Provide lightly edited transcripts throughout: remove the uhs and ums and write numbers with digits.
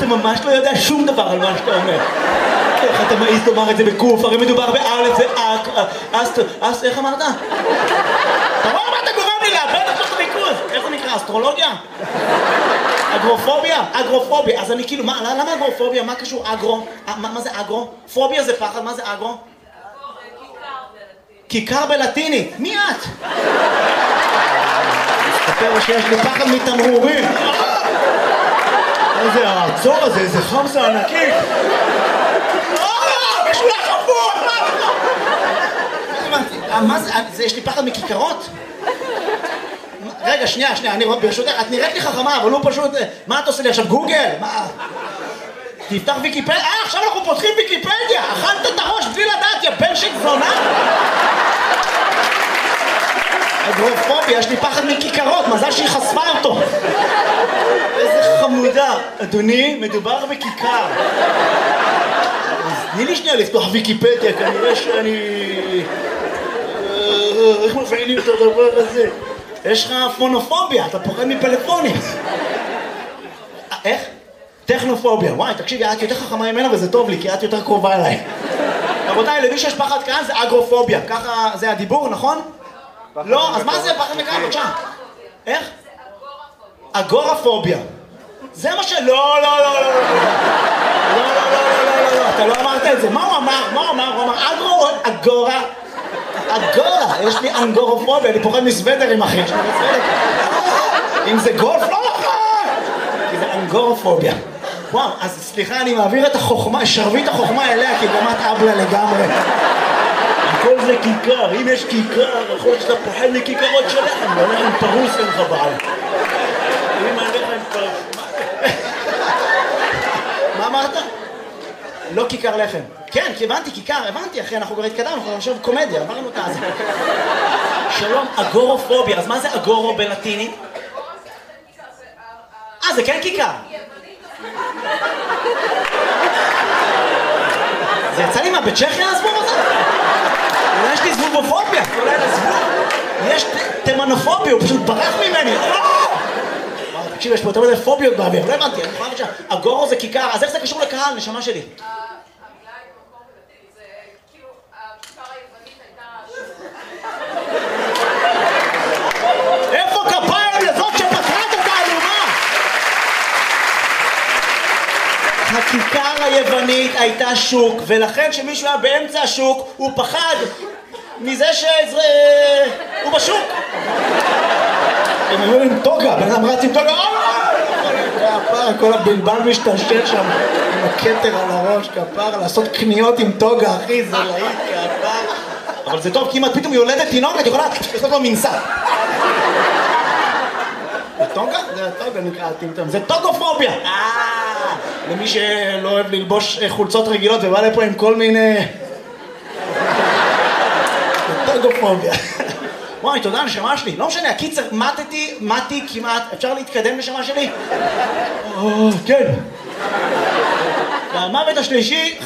ממש לא יודע שום דבר על מה שאתה אומר. איך אתה מעיז לומר את זה בקוף? הרי מדובר באלף, זה אק, איך אמרת? אתה רואה מה אתה גורם לי לאבד את אותו ריכוז? איך זה נקרא? אסטרולוגיה? אגרופוביה? אגרופוביה. אז אני כאילו, למה אגרופוביה? מה קשור אגרו? מה זה אגרו? פוביה זה פחד, מה זה אגרו? כיכר בלטינית. מי את? מסתפר שיש לי פחד מתמרורים. איזה העצור הזה, איזה חמסה ענקית. משולח חפור! מה זה? יש לי פחד מכיכרות? רגע, שנייה, אני ברשותך, את נראית לי חכמה, אבל הוא פשוט... מה את עושה לי עכשיו? גוגל? מה? תפתח ויקיפדיה? עכשיו אנחנו פותחים ויקיפדיה! אכלת את הראש בלי לדעת, יא בן של זונה! אגרופוביה, יש לי פחד מכיכרות, מזל שהיא חשפה אותו. איזה חמודה. אדוני, מדובר בכיכר. תני לי שנייה לפתוח ויקיפדיה, כנראה שאני... איך מפעילים את הדבר הזה? יש לך פונופוביה, אתה פוחד מפלאפונים. איך? טכנופוביה. וואי, תקשיבי, את יותר חכמה ממנה וזה טוב לי, כי את יותר קרובה אליי. רבותיי, למי שיש פחד כאן זה אגרופוביה. ככה זה הדיבור, נכון? לא, אז מה זה פחד מקרה? בבקשה. איך? אגורפוביה. זה מה לא, אתה לא אמרת את זה. מה הוא אמר? הוא אמר אגרו, אגורה. אגורה, יש לי אנגורופוביה, אני פוחד מסוודרים, אחי. אם זה גולף, לא נכון! כי זה אנגורופוביה. וואו, אז סליחה, אני מעביר את החוכמה, שרביט החוכמה אליה, כי גם את אבלה לגמרי. כל זה כיכר, אם יש כיכר, יכול להיות שאתה פוחד מכיכרות של לחם, ולחם פרוס אין לך בעל. אם הלחם פרוס... מה אמרת? לא כיכר לחם. כן, כי הבנתי כיכר, הבנתי, אחרי אנחנו כבר התקדמנו, אנחנו עכשיו קומדיה, אמרנו את זה. שלום, אגורופוביה, אז מה זה אגורו בלטינית? זה כן כיכר. זה יצא לי מה, בצ'כיה הזבוב הזה? אולי יש לי זבובופוביה, אולי לזבוב. יש תימנופוביה, הוא פשוט ברח ממני. תקשיב, יש פה יותר מדי פוביות באוויר, לא הבנתי, אני חושב שהגורו זה כיכר, אז איך זה קשור לקהל, נשמה שלי? המילה היא במקום בלטיני, זה כאילו, הכיכר היוונית הייתה... איפה כפיים לזאת שפתרה את התעלומה? הכיכר היוונית הייתה שוק, ולכן שמישהו היה באמצע השוק, הוא פחד מזה שהוא בשוק. הם היו עם טוגה, בן אדם רץ עם טוגה, כפר, כל הבלבל משתלשל שם עם הכתר על הראש, כפר, לעשות קניות עם טוגה, אחי, זה להיט, כפר. אבל זה טוב, כי אם את פתאום יולדת תינוק, את יכולה לעשות לו מנסה. זה טוגה? זה טוגה נקרא, זה טוגופוביה. למי שלא אוהב ללבוש חולצות רגילות ובא לפה עם כל מיני... זה טוגופוביה. וואי, תודה, נשמה שלי. לא משנה, הקיצר, מתי כמעט. אפשר להתקדם, נשמה שלי? כן. והמוות השלישי,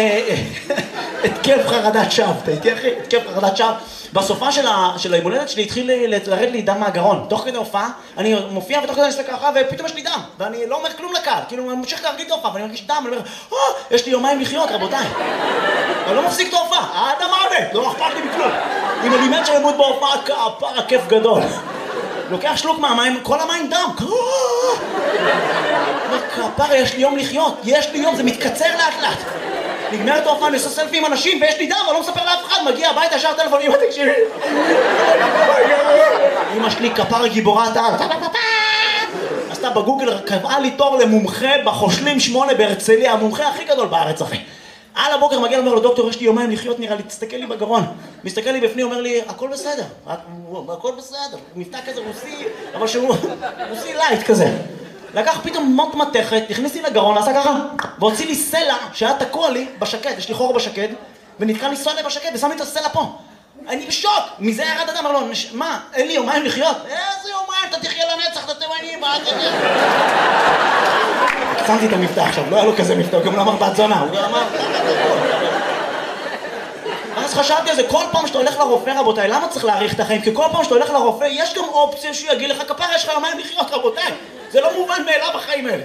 התקף חרדת שווא. אתה איתי, אחי? התקף חרדת שווא. בסופה של הימולדת שלי התחיל לרד לי דם מהגרון. תוך כדי הופעה, אני מופיע ותוך כדי אני עושה ככה, ופתאום יש לי דם. ואני לא אומר כלום לקהל. כאילו, אני ממשיך להרגיש את ההופעה, ואני מרגיש דם, ואני אומר, יש לי יומיים לחיות, רבותיי. אני לא מפסיק את ההופעה, עד המוות, לא אכפת לי בכלום. אם אני מת שלמות בהופעה, כפר הכיף גדול. לוקח שלוק מהמים, כל המים דם. כפר, יש לי יום לחיות, יש לי יום, זה מתקצר לאט לאט. נגמרת ההופעה, אני עושה סלפי עם אנשים, ויש לי דם, אני לא מספר לאף אחד, מגיע הביתה, שר טלפון, אמא תקשיבי. אמא שלי כפר גיבורת העל. עשתה בגוגל, קבעה לי תור למומחה בחושלים 8 בהרצליה, המומחה הכי גדול בארץ, אחי. על הבוקר מגיע, אומר לו, דוקטור, יש לי יומיים לחיות, נראה לי, תסתכל לי בגרון. מסתכל לי בפנים, אומר לי, הכל בסדר, הכל בסדר. מבטא כזה רוסי, אבל שהוא רוסי לייט כזה. לקח פתאום מוט מתכת, הכניס לי לגרון, עשה ככה, והוציא לי סלע שהיה תקוע לי בשקד, יש לי חור בשקד, ונתקע לי סלע בשקד, ושם לי את הסלע פה. אני בשוק, מזה ירד אדם, אמר לו, מה, אין לי יומיים לחיות? איזה יומיים, אתה תחיה לנצח, אתה תימני, מה אתה תחיה? שמתי את המבטא עכשיו, לא היה לו כזה מבטא, הוא גם לא אמר בת זונה, הוא גם אמר... אז חשבתי על זה, כל פעם שאתה הולך לרופא, רבותיי, למה צריך להאריך את החיים? כי כל פעם שאתה הולך לרופא, יש גם אופציה שהוא יגיד לך, כפר, יש לך יומיים לחיות, רבותיי. זה לא מובן מאליו בחיים האלה.